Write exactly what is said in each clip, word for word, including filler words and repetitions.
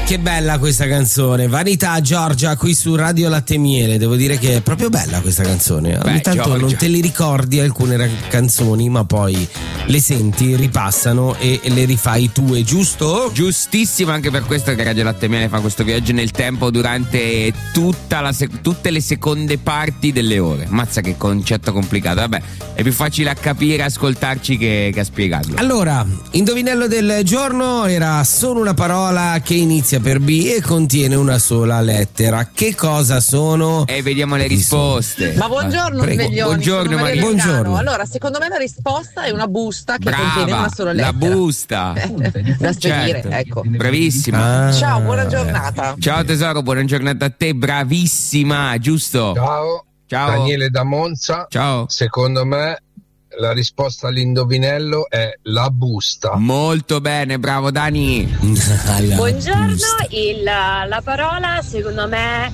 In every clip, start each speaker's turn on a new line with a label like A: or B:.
A: Che bella questa canzone. Vanità Giorgia qui su Radio Latte e Miele. Devo dire che è proprio bella questa canzone. Ogni Beh, tanto Giorgia. non te li ricordi alcune ra- canzoni, ma poi le senti, ripassano e, e le rifai tue, giusto?
B: Giustissimo, anche per questo che Radio Latte e Miele fa questo viaggio nel tempo durante tutta la sec- tutte le seconde parti delle ore. Mazza che concetto complicato. Vabbè, è più facile a capire, ascoltarci che, che a spiegarlo.
A: Allora, indovinello del giorno era solo una parola che inizia per B e contiene una sola lettera. Che cosa sono?
B: E vediamo le risposte.
C: Ma buongiorno,
A: Prego.
C: Sveglioni.
B: Buongiorno, Maria.
A: Buongiorno.
C: Allora, secondo me la risposta è una busta che
B: Brava,
C: contiene una sola lettera.
B: la busta.
C: Da seguire,
B: Certo.
C: ecco.
B: Bravissima.
A: Ah,
C: Ciao, buona giornata.
B: Ciao tesoro, buona giornata a te, bravissima, giusto?
D: Ciao,
B: Ciao.
D: Daniele da Monza.
B: Ciao.
D: Secondo me la risposta all'indovinello è la busta.
B: Molto bene, bravo Dani.
E: Buongiorno, il, la parola secondo me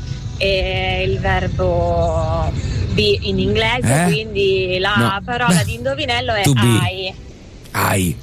E: è il verbo be in inglese,
B: Eh?
E: quindi la
B: No.
E: parola di indovinello è
A: To be.
E: I.
B: Ai.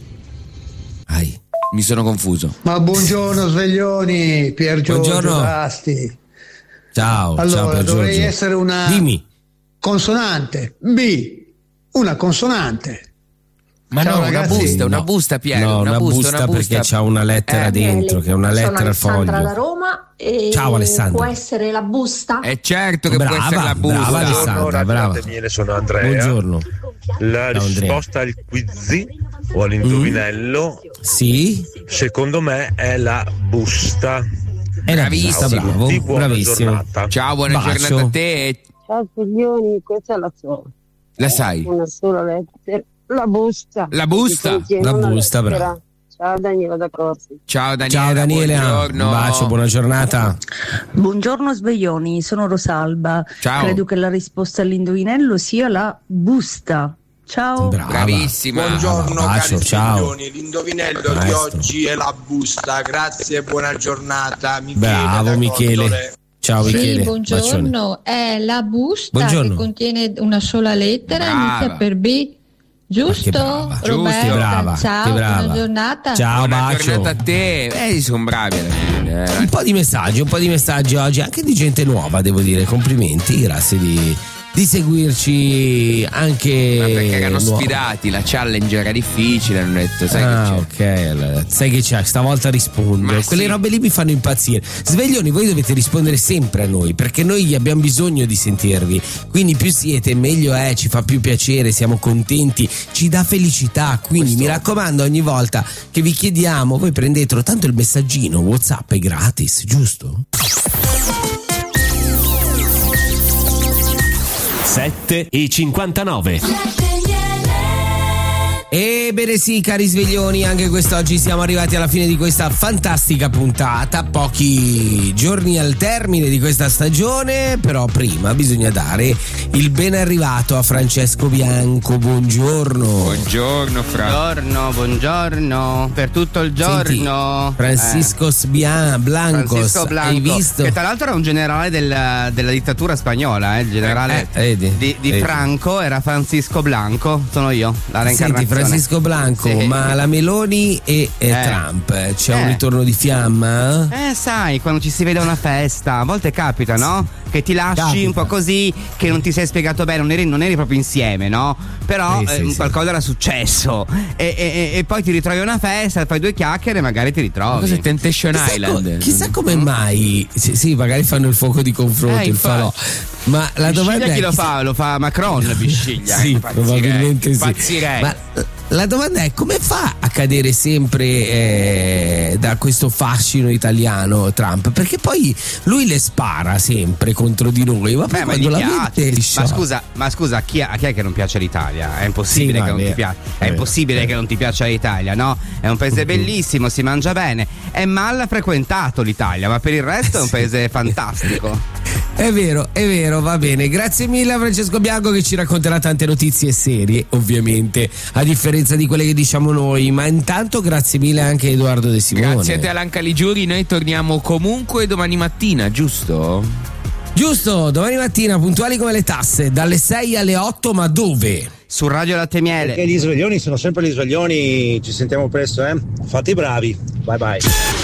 A: Ai.
B: Mi sono confuso.
F: Ma buongiorno Sveglioni, Pier Giorgio
A: Buongiorno.
F: Rasti.
A: Ciao. ciao
F: Allora,
A: Pier
F: dovrei
A: Giorgio.
F: essere una
A: Dimmi.
F: consonante. B, una consonante.
B: Ma
F: Ciao,
B: no, una
F: ragazzi.
B: busta, una
A: No.
B: busta Piero,
A: No,
B: una,
A: una
B: busta,
A: busta
B: una busta
A: perché c'ha una lettera
B: Eh.
A: dentro, che è una lettera al
G: Sono Alessandra da
A: foglio.
G: Roma e
A: Ciao, Alessandra.
G: può essere la busta?
B: È certo che
A: Brava,
B: può essere la busta.
A: brava Alessandra, brava.
H: Miele, sono Andrea.
A: Buongiorno.
H: La
A: Ciao, Andrea.
H: risposta al quiz o all'indovinello,
A: Sì?
H: secondo me, è la busta.
A: È la
B: Bravissimo.
A: busta, bravo.
H: Di buona
A: Bravissimo.
H: giornata.
B: Ciao, buona
A: Bacio.
B: giornata a te.
I: Ciao Sveglioni, questa la so.
B: La sai?
I: Una sola lettera. La busta.
B: La busta?
I: Che contiene
A: La
I: una
A: busta,
I: lettera.
A: bravo.
I: Ciao Daniela da Corsi.
B: Ciao Daniela.
A: Ciao Daniele,
B: buongiorno.
A: un bacio, buona giornata.
J: Buongiorno Sveglioni, sono Rosalba.
B: Ciao.
J: Credo che la risposta all'indovinello sia la busta. Ciao.
A: Brava.
B: Bravissima.
K: Buongiorno
A: Bacio,
K: cari
A: ciao.
K: Sveglioni, l'indovinello di
A: Maestro.
K: oggi è la busta. Grazie e buona giornata. Michele
A: Bravo
K: da
A: Michele.
K: Gondole.
A: Ciao Michele.
L: Sì, buongiorno,
A: Bacione.
L: è la busta
A: Buongiorno.
L: che contiene una sola lettera,
B: Brava.
L: inizia per B, giusto?
A: Che brava.
L: Roberta,
A: Giusto, brava,
L: ciao,
A: che brava.
L: buona giornata.
A: Ciao,
B: Buona
A: bacio.
B: giornata a te. Eh, sono bravi alla fine. eh.
A: Un po' di messaggi, un po' di messaggi oggi, anche di gente nuova, devo dire. Complimenti, grazie di, di seguirci anche.
B: Ma perché erano
A: nuovi.
B: sfidati, la challenge era difficile, hanno detto, sai
A: Ah,
B: che c'è.
A: ok, allora, sai che c'è, stavolta rispondo.
B: Ma
A: Quelle
B: sì.
A: robe lì mi fanno impazzire. Sveglioni, voi dovete rispondere sempre a noi, perché noi abbiamo bisogno di sentirvi. Quindi più siete, meglio è, ci fa più piacere, siamo contenti, ci dà felicità. Quindi
B: Questo-
A: mi raccomando, ogni volta che vi chiediamo, voi prendetelo, tanto il messaggino WhatsApp è gratis, giusto?
M: sette e cinquantanove.
A: Ebbene sì, cari sveglioni, anche quest'oggi siamo arrivati alla fine di questa fantastica puntata, pochi giorni al termine di questa stagione, però prima bisogna dare il ben arrivato a Francesco Bianco. Buongiorno.
B: Buongiorno Fra.
N: Buongiorno, buongiorno, per tutto il giorno.
A: Senti, Francisco Sbia- Blancos,
N: Francisco Blanco,
A: hai visto?
N: che tra l'altro era un generale del- della dittatura spagnola, eh, il generale
A: Eh, vedi,
N: di, di
A: vedi.
N: Franco era Francisco Blanco, sono io, la
A: Senti,
N: reincarnazione.
A: Francisco Blanco,
N: Sì.
A: ma la Meloni e, e
N: Eh.
A: Trump, c'è
N: Eh.
A: un ritorno di fiamma?
N: Eh, sai, quando ci si vede a una festa, a volte capita, no? Che ti lasci
A: Capita.
N: un po' così, che non ti sei spiegato bene, non eri, non eri proprio insieme, no? Però
A: Sì, sì,
N: eh,
A: sì.
N: qualcosa era successo. E, e- e poi ti ritrovi a una festa, fai due chiacchiere e magari ti ritrovi.
B: Cos'è Temptation
A: Chissà,
B: Island?
A: co- chissà come mai, sì, sì, magari fanno il fuoco di confronto,
N: Eh,
A: il
N: infatti.
A: falò. Ma la domanda
N: Bisciglia
A: è
N: chi lo
A: chissà-
N: fa? Lo fa Macron, Bisciglia.
A: Sì,
N: Impazzirei,
A: probabilmente sì.
N: impazzirei.
A: Ma la domanda è come fa a cadere sempre eh, da questo fascino italiano Trump? Perché poi lui le spara sempre contro di noi, ma poi
N: Eh, ma
A: quando
N: gli
A: la
N: piace.
A: mette
N: Ma
A: liscia.
N: scusa, ma scusa, a chi, a chi è che non piace l'Italia? È impossibile
A: Sì, no,
N: che
A: è
N: non ti
A: vero,
N: piace.
A: è
N: È
A: vero,
N: impossibile
A: è
N: che non ti piaccia l'Italia, no? È un paese bellissimo, si mangia bene. È mal frequentato l'Italia, ma per il resto è un paese fantastico.
A: È vero, è vero, va bene. Grazie mille a Francesco Bianco che ci racconterà tante notizie serie, ovviamente, a differenza di quelle che diciamo noi. Ma intanto grazie mille anche a Edoardo De Simone.
B: Grazie a te Alan Caligiuri, noi torniamo comunque domani mattina, giusto?
A: Giusto, domani mattina puntuali come le tasse, dalle sei alle otto, ma dove?
N: Su Radio Latte Miele.
O: Perché gli sveglioni sono sempre gli sveglioni, ci sentiamo presto, eh? Fate i bravi. Bye bye.